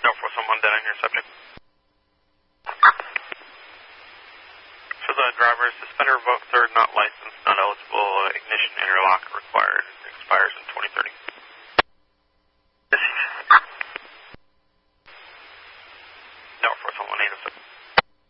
for someone dead on your subject. So the driver is suspended, revoked, third, not licensed, not eligible, ignition interlock required.